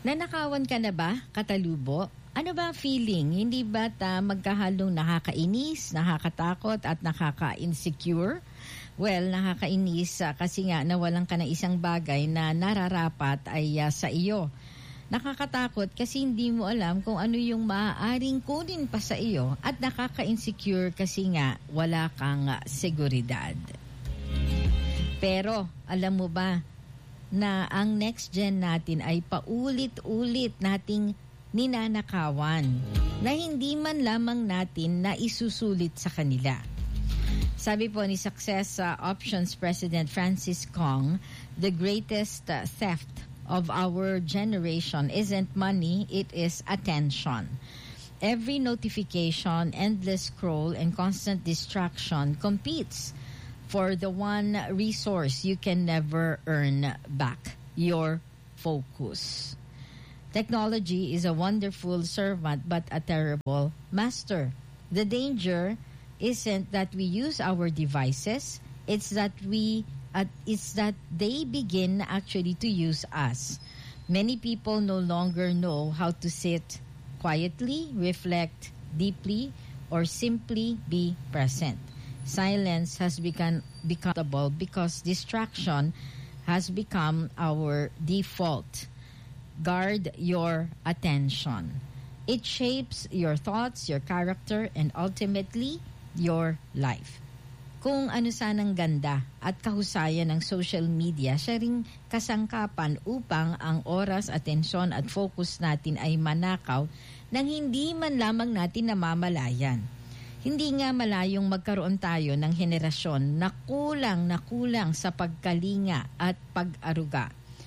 Nanakawan ka na ba, katalubo? Ano ba ang feeling? Hindi ba magkahalong nakakainis, nakakatakot at nakaka-insecure? Well, nakakainis kasi nga nawalan ka ng isang bagay na nararapat ay sa iyo. Nakakatakot kasi hindi mo alam kung ano yung maaaring kunin pa sa iyo at nakaka-insecure kasi nga wala kang seguridad. Pero alam mo ba na ang next gen natin ay paulit-ulit nating ninanakawan na hindi man lamang natin na isusulit sa kanila. Sabi po ni Success Options President Francis Kong, the greatest theft of our generation isn't money, it is attention. Every notification, endless scroll, and constant distraction competes for the one resource you can never earn back, your focus. Technology is a wonderful servant but a terrible master. The danger isn't that we use our devices, it's that they begin actually to use us. Many people no longer know how to sit quietly, reflect deeply, or simply be present. Silence has become because distraction has become our default. Guard your attention. It shapes your thoughts, your character, and ultimately, your life. Kung ano sanang ganda at kahusayan ng social media, siya ring kasangkapan upang ang oras, atensyon at focus natin ay manakaw nang hindi man lamang natin namamalayan. Hindi nga malayong magkaroon tayo ng henerasyon na kulang sa pagkalinga at pag-aruga.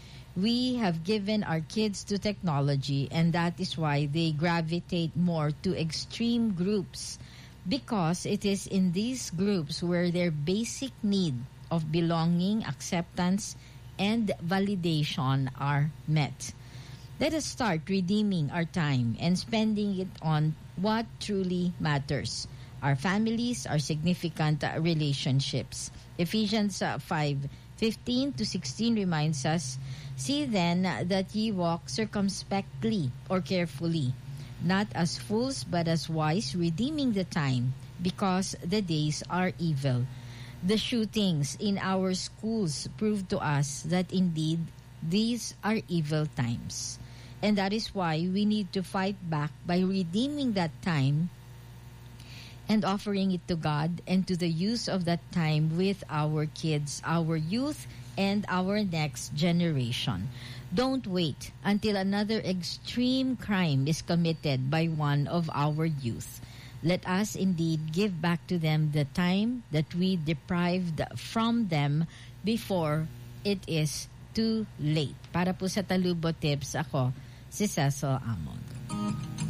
We have given our kids to technology and that is why they gravitate more to extreme groups because it is in these groups where their basic need of belonging, acceptance, and validation are met. Let us start redeeming our time and spending it on what truly matters. Our families, our significant relationships. Ephesians 5:15 to 16 reminds us, see then that ye walk circumspectly or carefully, not as fools but as wise, redeeming the time, because the days are evil. The shootings in our schools prove to us that indeed these are evil times. And that is why we need to fight back by redeeming that time and offering it to God and to the use of that time with our kids, our youth, and our next generation. Don't wait until another extreme crime is committed by one of our youth. Let us indeed give back to them the time that we deprived from them before it is too late. Para po sa Talubo Tips, ako si Cecil Amon.